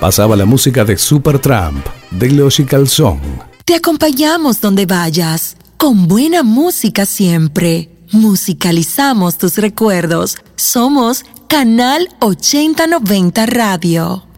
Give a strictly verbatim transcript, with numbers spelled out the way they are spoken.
Pasaba la música de Supertramp, de Logical Song. Te acompañamos donde vayas, con buena música siempre. Musicalizamos tus recuerdos. Somos Canal ochenta noventa Radio.